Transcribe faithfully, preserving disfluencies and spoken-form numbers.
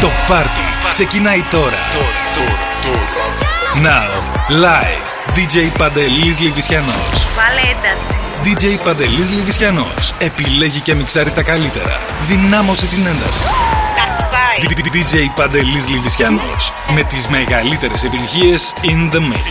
Το πάρτι ξεκινάει τώρα. Now, live, ντι τζέι Παντελής Λιβυσιανός. Βάλε ένταση. ντι τζέι Παντελής Λιβυσιανός επιλέγει και μιξάρει τα καλύτερα. Δυνάμωσε την ένταση. Τα σπάει. ντι τζέι Παντελής Λιβυσιανός με τις μεγαλύτερες επιτυχίες in the mix.